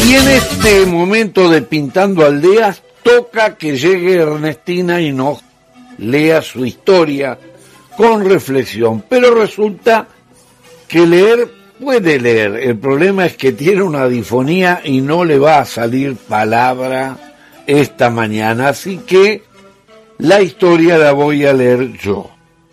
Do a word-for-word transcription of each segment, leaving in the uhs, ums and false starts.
Y en este momento de Pintando Aldeas, toca que llegue Ernestina y nos lea su historia con reflexión. Pero resulta que leer puede leer. El problema es que tiene una difonía y no le va a salir palabra esta mañana. Así que la historia la voy a leer yo.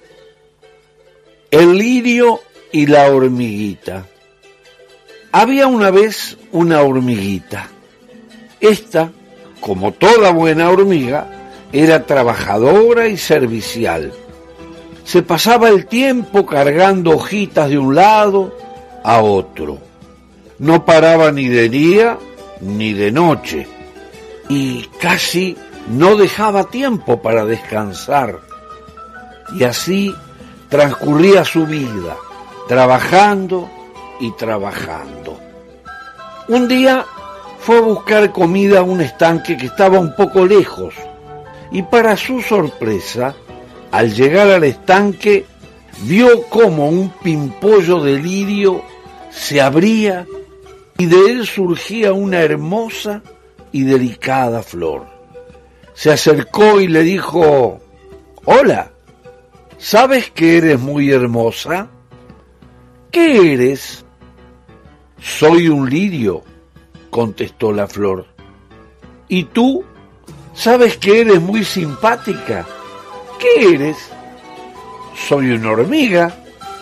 El lirio y la hormiguita. Había una vez una hormiguita. Esta, como toda buena hormiga, era trabajadora y servicial. Se pasaba el tiempo cargando hojitas de un lado a otro. No paraba ni de día ni de noche. Y casi no dejaba tiempo para descansar. Y así transcurría su vida, trabajando y trabajando. Un día fue a buscar comida a un estanque que estaba un poco lejos, y para su sorpresa, al llegar al estanque, vio como un pimpollo de lirio se abría y de él surgía una hermosa y delicada flor. Se acercó y le dijo: «Hola, ¿sabes que eres muy hermosa?» «¿Qué eres?» «Soy un lirio», contestó la flor. «¿Y tú? ¿Sabes que eres muy simpática?» «¿Qué eres?» «Soy una hormiga».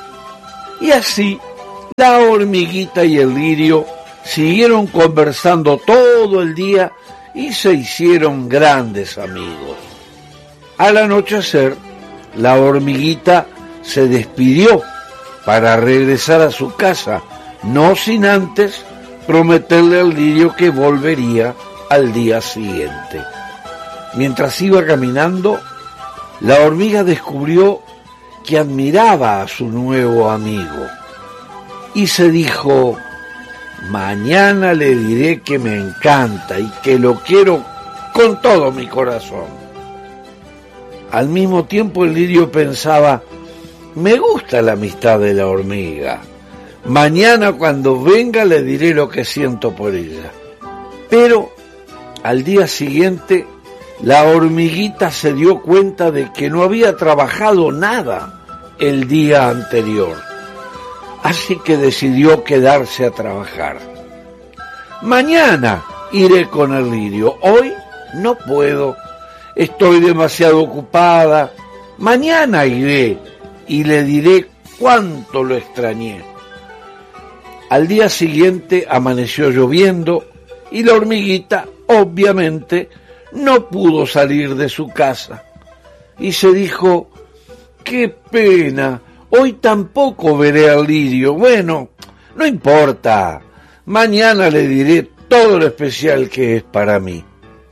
Y así, la hormiguita y el lirio siguieron conversando todo el día y se hicieron grandes amigos. Al anochecer, la hormiguita se despidió para regresar a su casa, no sin antes prometerle al lirio que volvería al día siguiente. Mientras iba caminando, la hormiga descubrió que admiraba a su nuevo amigo y se dijo: «Mañana le diré que me encanta y que lo quiero con todo mi corazón». Al mismo tiempo el lirio pensaba: «Me gusta la amistad de la hormiga. Mañana cuando venga le diré lo que siento por ella». Pero al día siguiente la hormiguita se dio cuenta de que no había trabajado nada el día anterior. Así que decidió quedarse a trabajar. «Mañana iré con el lirio. Hoy no puedo. Estoy demasiado ocupada. Mañana iré y le diré cuánto lo extrañé». Al día siguiente amaneció lloviendo y la hormiguita, obviamente, no pudo salir de su casa. Y se dijo: «¡Qué pena! Hoy tampoco veré al lirio. Bueno, no importa. Mañana le diré todo lo especial que es para mí».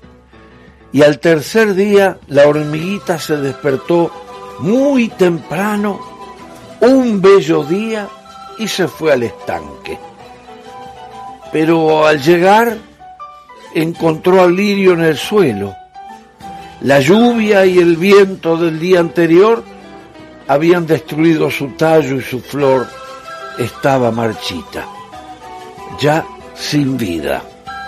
Y al tercer día, la hormiguita se despertó muy temprano, un bello día, y se fue al estanque. Pero al llegar, encontró al lirio en el suelo. La lluvia y el viento del día anterior habían destruido su tallo y su flor estaba marchita, ya sin vida.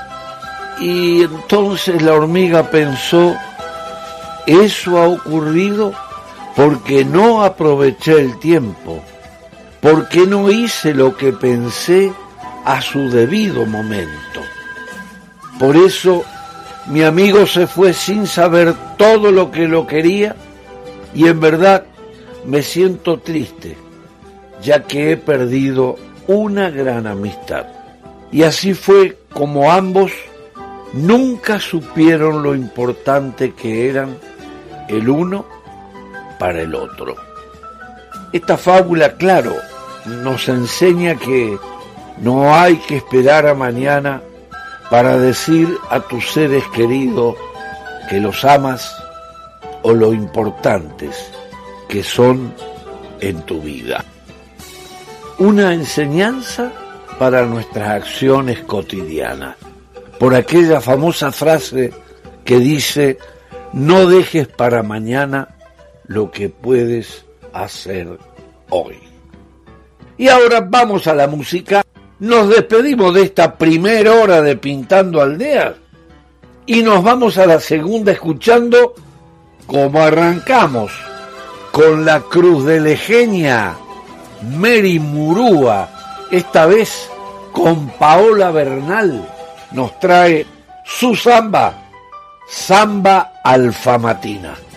Y entonces la hormiga pensó: «Eso ha ocurrido porque no aproveché el tiempo, porque no hice lo que pensé a su debido momento. Por eso mi amigo se fue sin saber todo lo que lo quería y en verdad me siento triste, ya que he perdido una gran amistad». Y así fue como ambos nunca supieron lo importante que eran el uno para el otro. Esta fábula, claro, nos enseña que no hay que esperar a mañana para decir a tus seres queridos que los amas o lo importantes que son en tu vida. Una enseñanza para nuestras acciones cotidianas, por aquella famosa frase que dice: «No dejes para mañana lo que puedes hacer hoy». Y ahora vamos a la música nos despedimos de esta primera hora de Pintando Aldeas y nos vamos a la segunda escuchando como arrancamos con la Cruz de Lejeña, Mary Murúa, esta vez con Paola Bernal, nos trae su samba, Samba Alfamatina.